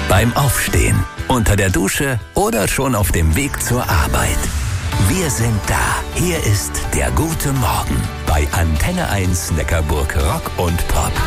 beim Aufstehen, unter der Dusche oder schon auf dem Weg zur Arbeit. Wir sind da. Hier ist der gute Morgen bei Antenne 1 Neckarburg Rock und Pop.